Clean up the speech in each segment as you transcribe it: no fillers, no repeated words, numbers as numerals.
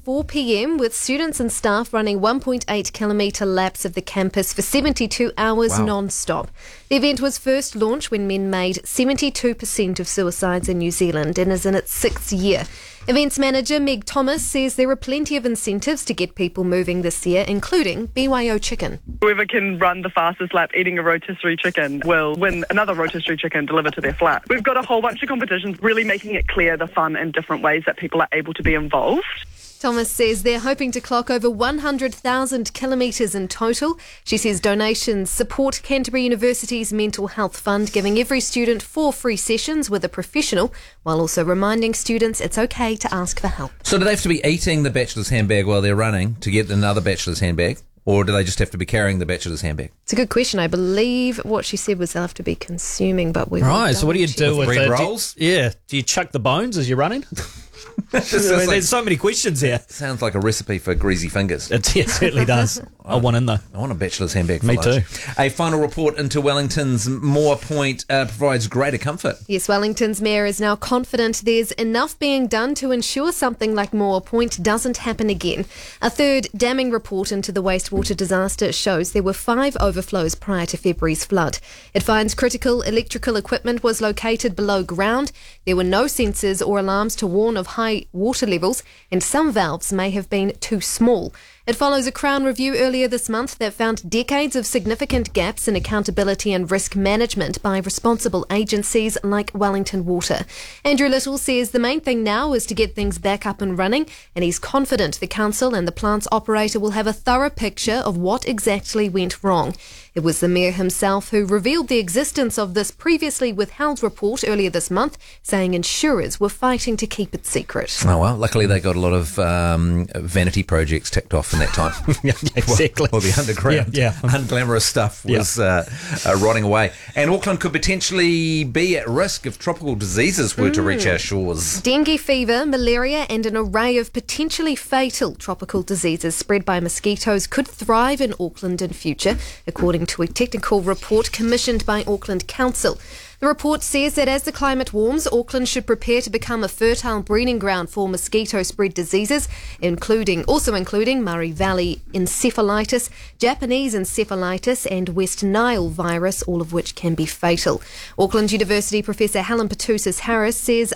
4 p.m, with students and staff running 1.8 kilometre laps of the campus for 72 hours non-stop. The event was first launched when men made 72% of suicides in New Zealand and is in its 6th year. Events manager Meg Thomas says there are plenty of incentives to get people moving this year, including BYO Chicken. Whoever can run the fastest lap eating a rotisserie chicken will win another rotisserie chicken delivered to their flat. We've got a whole bunch of competitions really making it clear the fun and different ways that people are able to be involved. Thomas says they're hoping to clock over 100,000 kilometres in total. She says donations support Canterbury University's mental health fund, giving every student 4 free sessions with a professional, while also reminding students it's okay to ask for help. So do they have to be eating the bachelor's handbag while they're running to get another bachelor's handbag? Or do they just have to be carrying the bachelor's handbag? It's a good question. I believe what she said was they'll have to be consuming, but we Right, so what do you do with bread it? rolls? Do you chuck the bones as you're running? There's so many questions here. Sounds like a recipe for greasy fingers. It certainly does. I want in though. I want a bachelor's handbag for Me lunch. too. A final report into Wellington's Moore Point provides greater comfort. Yes, Wellington's mayor is now confident there's enough being done to ensure something like Moore Point doesn't happen again. A third damning report into the wastewater disaster shows there were 5 overflows prior to February's flood. It finds critical electrical equipment was located below ground. There were no sensors or alarms to warn of high water levels, and some valves may have been too small. It follows a Crown review earlier this month that found decades of significant gaps in accountability and risk management by responsible agencies like Wellington Water. Andrew Little says the main thing now is to get things back up and running, and he's confident the council and the plant's operator will have a thorough picture of what exactly went wrong. It was the mayor himself who revealed the existence of this previously withheld report earlier this month, saying insurers were fighting to keep it secret. Oh, well, luckily they got a lot of vanity projects ticked off in that time. Exactly. Well, the underground, unglamorous stuff was rotting away. And Auckland could potentially be at risk if tropical diseases were to reach our shores. Dengue fever, malaria and an array of potentially fatal tropical diseases spread by mosquitoes could thrive in Auckland in future, according to a technical report commissioned by Auckland Council. The report says that as the climate warms, Auckland should prepare to become a fertile breeding ground for mosquito-spread diseases, including Murray Valley encephalitis, Japanese encephalitis and West Nile virus, all of which can be fatal. Auckland University Professor Helen Patoussis-Harris says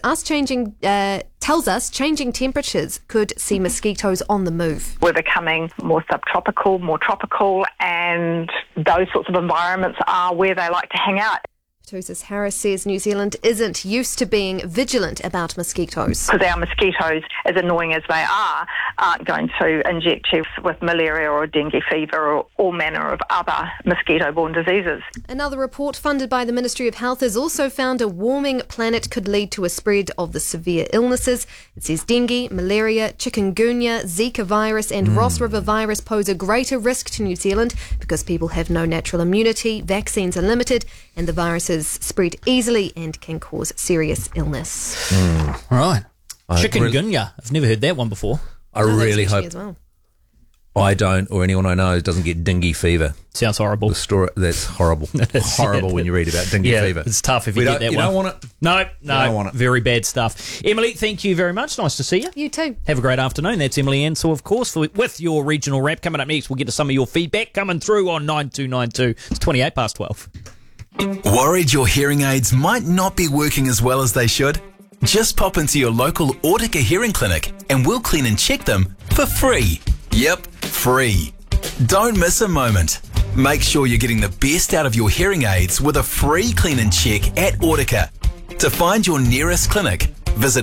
tells us changing temperatures could see mosquitoes on the move. We're becoming more subtropical, more tropical, and those sorts of environments are where they like to hang out. Patoussis-Harris says New Zealand isn't used to being vigilant about mosquitoes. Because our mosquitoes, as annoying as they are, aren't going to inject you with malaria or dengue fever or all manner of other mosquito-borne diseases. Another report funded by the Ministry of Health has also found a warming planet could lead to a spread of the severe illnesses. It says dengue, malaria, chikungunya, Zika virus and Ross River virus pose a greater risk to New Zealand because people have no natural immunity, vaccines are limited, and the viruses spread easily and can cause serious illness. Right. Chikungunya. I've never heard that one before. I really hope as well. I don't, or anyone I know, doesn't get dengue fever. Sounds horrible. The story, that's horrible. Horrible when you read about dengue fever. It's tough if you get that you one. You don't want it? No, don't want it. Very bad stuff. Emily, thank you very much. Nice to see you. You too. Have a great afternoon. That's Emily Ansell, of course, with your regional wrap. Coming up next, we'll get to some of your feedback coming through on 9292. It's 28 past 12. Worried your hearing aids might not be working as well as they should? Just pop into your local Autica hearing clinic and we'll clean and check them for free. Yep, free. Don't miss a moment. Make sure you're getting the best out of your hearing aids with a free clean and check at Autica. To find your nearest clinic, visit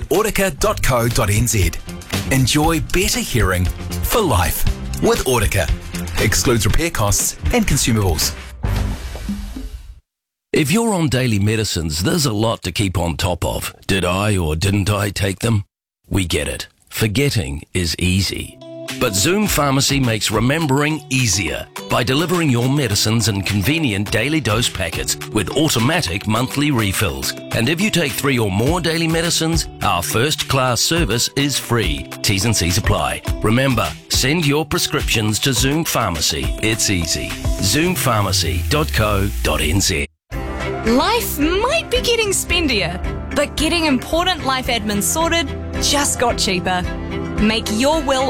autica.co.nz. Enjoy better hearing for life with Autica. Excludes repair costs and consumables. If you're on daily medicines, there's a lot to keep on top of. Did I or didn't I take them? We get it. Forgetting is easy. But Zoom Pharmacy makes remembering easier by delivering your medicines in convenient daily dose packets with automatic monthly refills. And if you take 3 or more daily medicines, our first-class service is free. T's and C's apply. Remember, send your prescriptions to Zoom Pharmacy. It's easy. zoompharmacy.co.nz. Life might be getting spendier, but getting important life admin sorted just got cheaper. Make your will